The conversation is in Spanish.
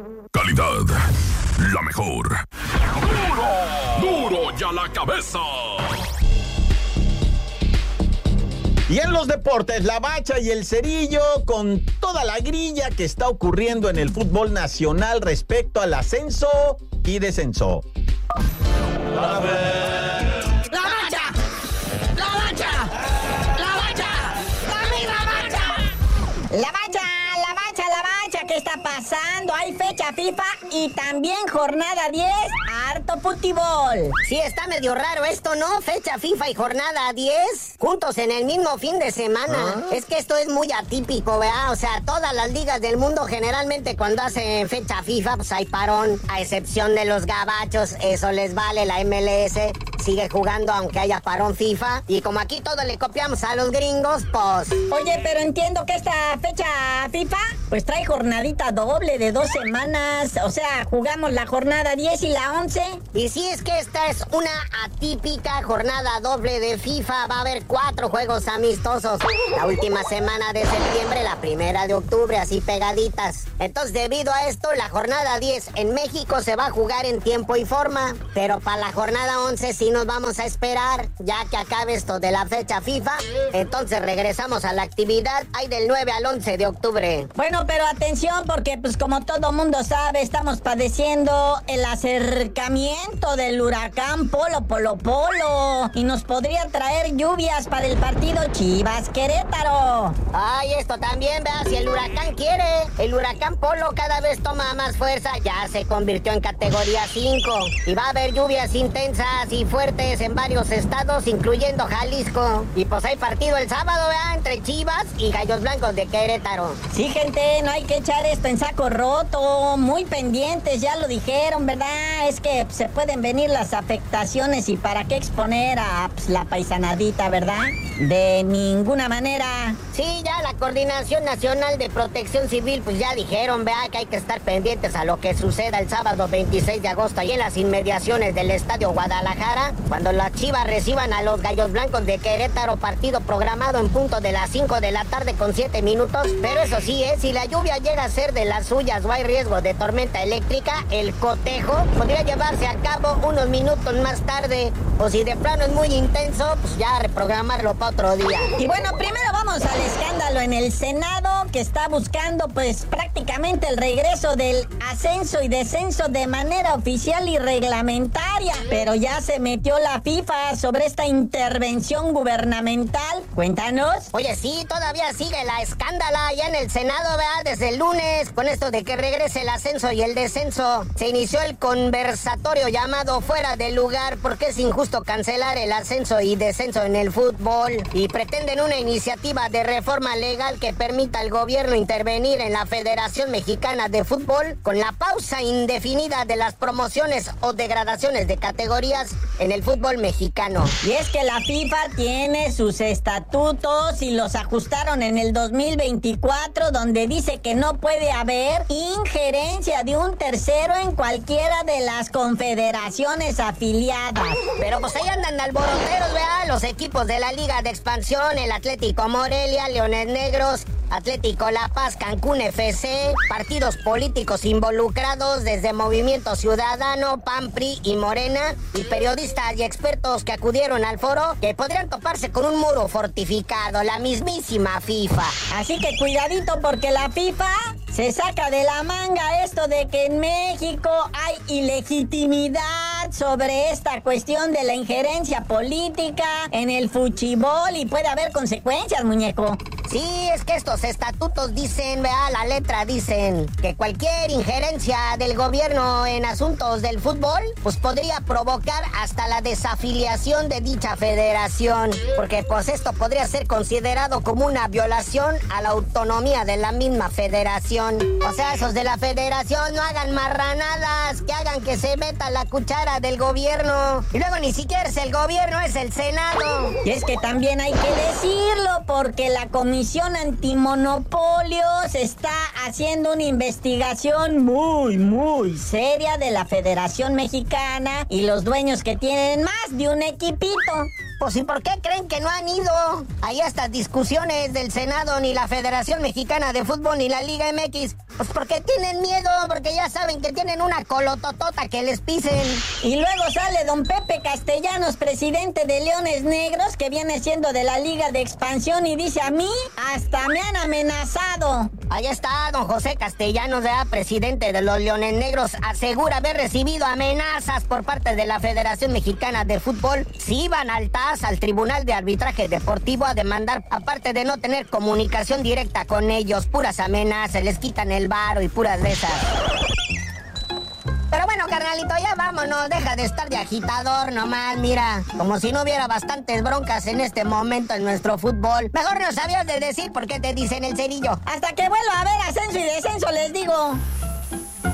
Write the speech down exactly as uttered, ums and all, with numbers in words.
Calidad, la mejor. ¡Duro! ¡Duro y a la cabeza! Y en los deportes, la Bacha y el Cerillo con toda la grilla que está ocurriendo en el fútbol nacional respecto al ascenso y descenso. ¡La Bacha! ¡La Bacha! ¡La Bacha! ¡Dame la Bacha! La Bacha, la Bacha, la Bacha, ¿qué está pasando? Hay fecha FIFA y también jornada diez, harto futibol. Sí, está medio raro esto, ¿no? Fecha FIFA y jornada diez juntos en el mismo fin de semana. ¿Ah? Es que esto es muy atípico, ¿verdad? O sea, todas las ligas del mundo generalmente cuando hacen fecha FIFA, pues hay parón, a excepción de los gabachos, eso les vale, la M L S sigue jugando aunque haya parón FIFA. Y como aquí todo le copiamos a los gringos, pues... Oye, pero entiendo que esta fecha FIFA, pues trae jornadita doble de dos semanas. O sea, jugamos la jornada diez y la once. Y si es que esta es una atípica jornada doble de FIFA, va a haber cuatro juegos amistosos. La última semana de septiembre, la primera de octubre, así pegaditas. Entonces, debido a esto, la jornada diez en México se va a jugar en tiempo y forma. Pero para la jornada once sí nos vamos a esperar, ya que acabe esto de la fecha FIFA. Entonces regresamos a la actividad, hay del nueve al once de octubre. Bueno, pero atención, porque pues como todo mundo sabe, estamos padeciendo el acercamiento del huracán Polo Polo Polo. Y nos podría traer lluvias para el partido Chivas Querétaro. Ay, esto también, vea, si el huracán quiere. El huracán Polo cada vez toma más fuerza, ya se convirtió en categoría cinco. Y va a haber lluvias intensas y fuertes en varios estados, incluyendo Jalisco. Y pues hay partido el sábado, vea, entre Chivas y Gallos Blancos de Querétaro. Sí, gente, no hay que echar esto en saco roto. Muy pendientes, ya lo dijeron, ¿verdad? Es que pues, se pueden venir las afectaciones y para qué exponer a pues, la paisanadita, ¿verdad? De ninguna manera. Sí, ya la Coordinación Nacional de Protección Civil, pues ya dijeron, vea, que hay que estar pendientes a lo que suceda el sábado veintiséis de agosto ahí en las inmediaciones del Estadio Guadalajara, cuando las Chivas reciban a los Gallos Blancos de Querétaro, partido programado en punto de las cinco de la tarde con siete minutos. Pero eso sí, ¿eh? Si la lluvia llega a ser de las suyas o hay riesgo de tormenta eléctrica, el cotejo podría llevarse a cabo unos minutos más tarde. O si de plano es muy intenso, pues ya reprogramarlo para otro día. Y bueno, primero vamos al escándalo en el Senado, que está buscando pues prácticamente el regreso del ascenso y descenso de manera oficial y reglamentaria. Pero ya se metió la FIFA sobre esta intervención gubernamental. Cuéntanos. Oye, sí, todavía sigue la escándala allá en el Senado, ¿verdad? Desde el lunes, con esto de que regrese el ascenso y el descenso. Se inició el conversatorio llamado Fuera de Lugar, porque es injusto cancelar el ascenso y descenso en el fútbol. Y pretenden una iniciativa de reforma legal que permita al gobierno intervenir en la Federación Mexicana de Fútbol con la pausa indefinida de las promociones o degradaciones de categorías en el fútbol mexicano. Y es que la FIFA tiene sus estatutos y los ajustaron en el dos mil veinticuatro, donde dice que no puede haber injerencia de un tercero en cualquiera de las confederaciones afiliadas. Pero pues ahí andan alboroteros, ¿verdad? Los equipos de la Liga de Expansión, el Atlético Morelia, Leones Negros, Atlético La Paz, Cancún F C, partidos políticos involucrados desde Movimiento Ciudadano, P A N, P R I y Morena, y periodistas y expertos que acudieron al foro, que podrían toparse con un muro fortificado, la mismísima FIFA. Así que cuidadito, porque la FIFA se saca de la manga esto de que en México hay ilegitimidad sobre esta cuestión de la injerencia política en el fuchibol y puede haber consecuencias, muñeco. Sí, es que estos estatutos dicen, vea, la letra dicen que cualquier injerencia del gobierno en asuntos del fútbol, pues podría provocar hasta la desafiliación de dicha federación, porque pues esto podría ser considerado como una violación a la autonomía de la misma federación. O sea, esos de la federación no hagan marranadas, que hagan que se meta la cuchara del gobierno. Y luego ni siquiera es el gobierno, es el Senado. Y es que también hay que decirlo, porque la Comisión Antimonopolios está haciendo una investigación muy, muy seria de la Federación Mexicana y los dueños que tienen más de un equipito. Pues ¿y por qué creen que no han ido ahí a estas discusiones del Senado, ni la Federación Mexicana de Fútbol, ni la Liga M X? Pues porque tienen miedo, porque ya saben que tienen una colototota que les pisen. Y luego sale don Pepe Castellanos, presidente de Leones Negros, que viene siendo de la Liga de Expansión, y dice: a mí hasta me han amenazado. Ahí está don José Castellanos, ¿verdad? Presidente de los Leones Negros, asegura haber recibido amenazas por parte de la Federación Mexicana de Fútbol si iban al T A S, al Tribunal de Arbitraje Deportivo, a demandar, aparte de no tener comunicación directa con ellos, puras amenazas, les quitan el varo y puras de esas. Pero bueno, carnalito, ya vámonos, deja de estar de agitador nomás, mira, como si no hubiera bastantes broncas en este momento en nuestro fútbol. Mejor no sabías de decir por qué te dicen el cerillo. Hasta que vuelva a haber ascenso y descenso, les digo.